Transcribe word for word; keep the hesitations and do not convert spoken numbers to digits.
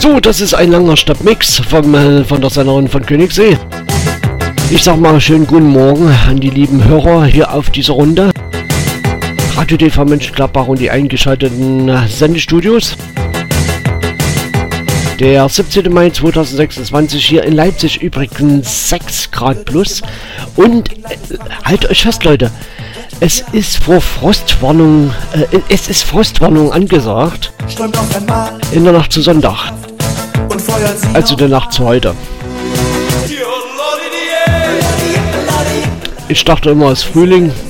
So, das ist ein langer Stoppmix vom, äh, von der Senderin von Königssee. Ich sag mal schönen guten Morgen an die lieben Hörer hier auf dieser Runde. Radio T V Mönchengladbach und die eingeschalteten Sendestudios. Der siebzehnten Mai zweitausendsechsundzwanzig hier in Leipzig übrigens sechs Grad plus. Und äh, haltet euch fest, Leute. Es ist vor Frostwarnung, äh, es ist Frostwarnung angesagt. In der Nacht zu Sonntag. Also der Nacht zu heute. Ich dachte immer, es ist Frühling.